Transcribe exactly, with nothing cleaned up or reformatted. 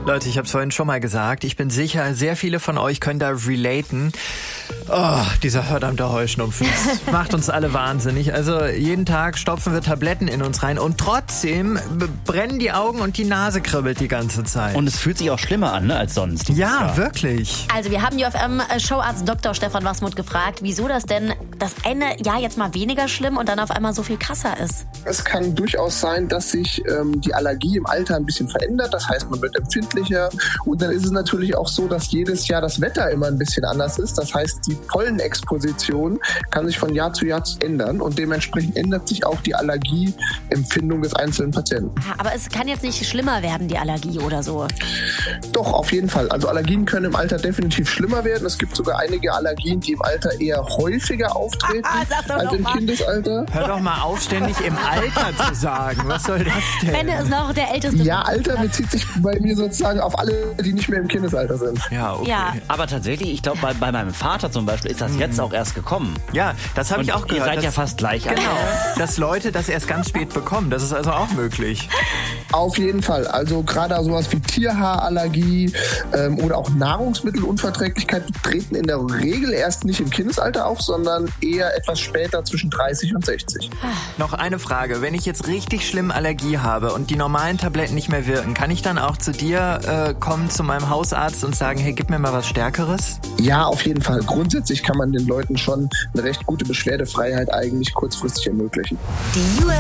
Leute, ich habe es vorhin schon mal gesagt, ich bin sicher, sehr viele von euch können da relaten. Oh, dieser verdammte Heuschnupfen. Das macht uns alle wahnsinnig. Also jeden Tag stopfen wir Tabletten in uns rein und trotzdem brennen die Augen und die Nase kribbelt die ganze Zeit. Und es fühlt sich auch schlimmer an, ne, als sonst. Ja, Jahr. wirklich. Also wir haben U F M-Showarzt Doktor Stefan Wasmuth gefragt, wieso das denn das eine Jahr jetzt mal weniger schlimm und dann auf einmal so viel krasser ist. Es kann durchaus sein, dass sich ähm, die Allergie im Alter ein bisschen verändert. Das heißt, man wird empfindlicher. Und dann ist es natürlich auch so, dass jedes Jahr das Wetter immer ein bisschen anders ist. Das heißt, die Pollenexposition kann sich von Jahr zu Jahr ändern. Und dementsprechend ändert sich auch die Allergieempfindung des einzelnen Patienten. Aber es kann jetzt nicht schlimmer werden, die Allergie oder so. Doch, auf jeden Fall. Also Allergien können im Alter definitiv schlimmer werden. Es gibt sogar einige Allergien, die im Alter eher häufiger auftreten als im Kindesalter. Hör doch mal auf, ständig im Alter zu sagen. Was soll das denn? Benne ist noch der Älteste. Ja, Alter bezieht sich bei mir sozusagen auf alle, die nicht mehr im Kindesalter sind. Ja, okay. Ja. Aber tatsächlich, ich glaube, bei, bei meinem Vater zum Beispiel ist das jetzt auch erst gekommen. Ja, das habe ich auch gehört. Ihr seid dass, ja fast gleich alt. Genau, dass Leute das erst ganz spät bekommen. Das ist also auch möglich. Auf jeden Fall. Also gerade sowas wie Tierhaarallergie ähm, oder auch Nahrungsmittelunverträglichkeit treten in der Regel erst nicht im Kindesalter auf, sondern eher etwas später zwischen dreißig und sechzig. Noch eine Frage. Wenn ich jetzt richtig schlimm Allergie habe und die normalen Tabletten nicht mehr wirken, kann ich dann auch zu dir äh, kommen, zu meinem Hausarzt und sagen, hey, gib mir mal was Stärkeres? Ja, auf jeden Fall. Grundsätzlich kann man den Leuten schon eine recht gute Beschwerdefreiheit eigentlich kurzfristig ermöglichen. Die U